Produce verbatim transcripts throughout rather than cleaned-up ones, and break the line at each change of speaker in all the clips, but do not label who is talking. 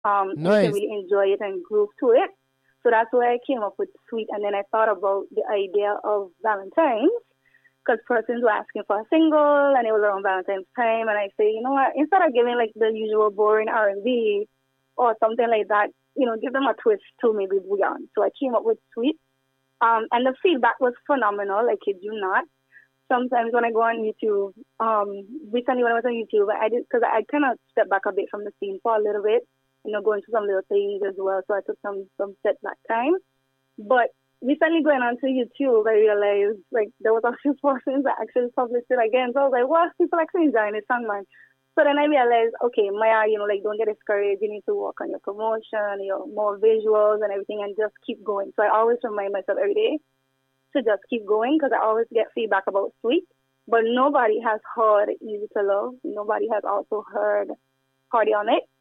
Um, and you can
Nice.
really enjoy it and groove to it. So that's why I came up with Sweet. And then I thought about the idea of Valentine's because persons were asking for a single and it was around Valentine's time. And I say, you know what, instead of giving like the usual boring R and B or something like that, you know, give them a twist to maybe Bouillon. So I came up with Sweet. Um, and the feedback was phenomenal, I kid you not. Sometimes when I go on YouTube, um, recently when I was on YouTube, I did, because I kind of stepped back a bit from the scene for a little bit, you know, going through some little things as well. So I took some, some setback time. But recently going onto YouTube, I realized like there was a few persons that actually published it again. So I was like, well, people actually enjoying it, song man. So then I realized, okay, Maya, you know, like don't get discouraged. You need to work on your promotion, your more visuals and everything, and just keep going. So I always remind myself every day to just keep going because I always get feedback about Sweet, but nobody has heard Easy to Love. Nobody has also heard Party on It.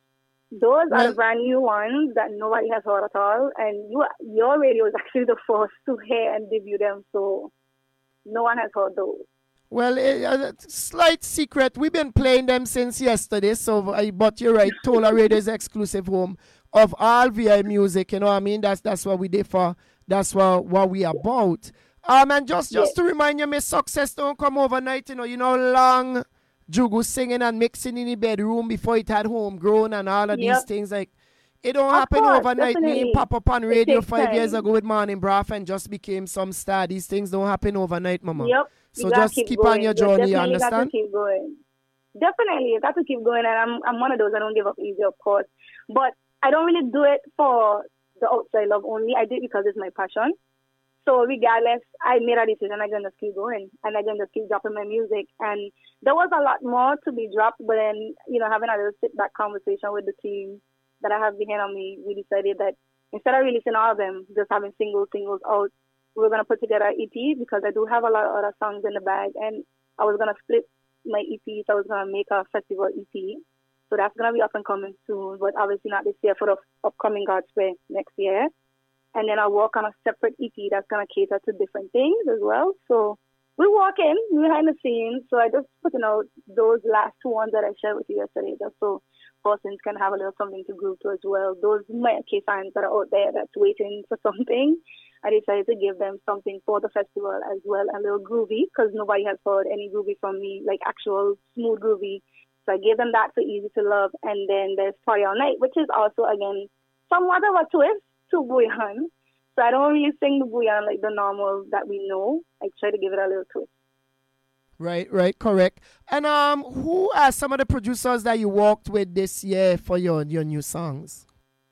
Those are the
Well,
brand new ones that nobody has heard at all, and you, your radio is actually the first to hear and debut them, so no one has heard those.
well, eh, uh, slight secret. We've been playing them since yesterday. So, I, but you're right. Tola Radio is exclusive home of all V I music. You know what I mean? That's that's what we did for. That's what what we about. Um, and just
Yes,
just to remind you, Miss Success don't come overnight. You know, you know, long Jugu singing and mixing in the bedroom before it had homegrown and all of these
yep,
things. Like, it don't
of
happen
course,
overnight. Me
definitely.
pop up on
It
radio
takes
five years
time.
ago with Morning Braff and just became some star. These things don't happen overnight, mama.
Yep, you
So
gotta
just
keep
keep on your
going. You
journey, you
definitely got to
understand?
keep going. Definitely, you got to keep going, and I'm I'm one of those. I don't give up easy, of course, but I don't really do it for the outside love only. I do it because it's my passion. So regardless, I made a decision. I'm gonna keep going, and I'm gonna keep dropping my music. And there was a lot more to be dropped, but then you know, having a little sit back conversation with the team that I have behind on me, we decided that instead of releasing all of them, just having single singles out, we were gonna put together an E P because I do have a lot of other songs in the bag, and I was gonna split my E P, so I was gonna make a festival E P. So that's gonna be up and coming soon, but obviously not this year for the upcoming God's Way next year. And then I'll work on a separate E P that's gonna cater to different things as well. So we're working behind the scenes. So I just putting out those last two ones that I shared with you yesterday, just so persons can have a little something to groove to as well. Those K fans that are out there that's waiting for something, I decided to give them something for the festival as well, a little groovy, because nobody has heard any groovy from me, like actual smooth groovy. So I gave them that for Easy to Love. And then there's Party All Night, which is also, again, somewhat of a twist to Bouillon. So I don't really sing the Bouillon like the normal that we know. I try to give it a little twist.
Right, right, correct. And um, who are some of the producers that you worked with this year for your your new songs?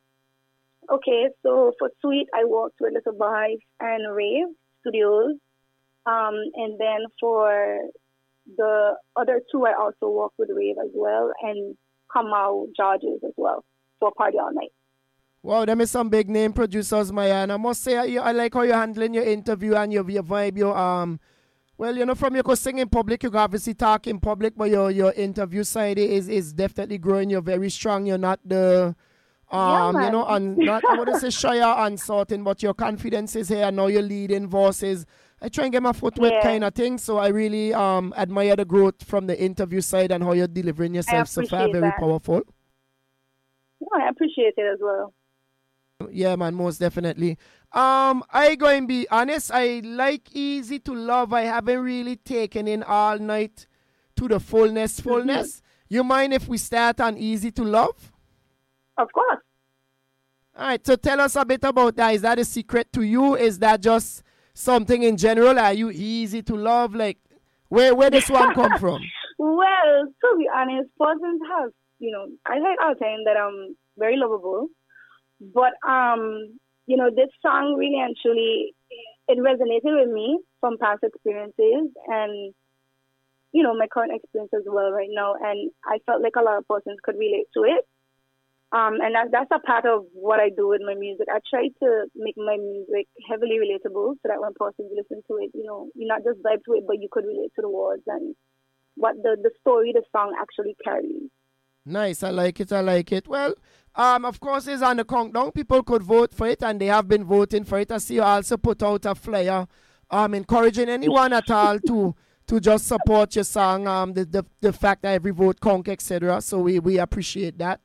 Okay, so for Sweet, I worked with Little Boys and Rave Studios. Um, and then for the other two, I also worked with Rave as well and Kamau Georges as well for Party All Night.
Wow, them is some big name producers, Maya. And I must say, I, I like how you're handling your interview and your, your vibe. Your um, well, you know, from you could sing in public, you can obviously talk in public, but your your interview side is is definitely growing. You're very strong. You're not the
Yeah,
um, you know,
man.
and not I wouldn't say shy or uncertain, but your confidence is here. Now you're leading voices. I try and get my foot wet
Yeah,
kind of thing. So I really um admire the growth from the interview side and how you're delivering
I
yourself so far.
appreciate
Very
that.
powerful.
No, I appreciate it as well.
Yeah, man, most definitely. Um, I going to be honest. I like Easy to Love. I haven't really taken in all night to the fullness,
Hmm.
fullness. You mind if we start on Easy to Love?
Of course.
All right. So tell us a bit about that. Is that a secret to you? Is that just something in general? Are you easy to love? Like, where where this one come from?
Well, to be honest, persons have, you know, I like all the time that I'm very lovable. But um, you know, this song really and truly it resonated with me from past experiences and you know my current experience as well right now, and I felt like a lot of persons could relate to it. Um, and that, that's a part of what I do with my music. I try to make my music heavily relatable so that when persons listen to it, you know, you not just vibe to it, but you could relate to the words and what the, the story the song actually carries.
Nice. I like it. I like it. Well, um, of course, it's on the countdown. People could vote for it, and they have been voting for it. I see you also put out a flyer, um, encouraging anyone at all to to just support your song. Um, the the, the fact that every vote count, et cetera. So we we appreciate that.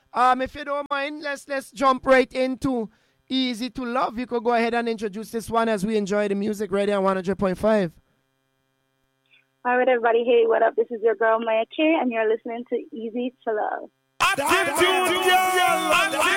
Um, if you don't mind, let's let's jump right into Easy to Love. You could go ahead and introduce this one as we enjoy the music right here on one hundred point five.
All right, everybody. Hey, what up? This is your girl, Maya K, and you're listening to Easy to Love.
Active tune, girl.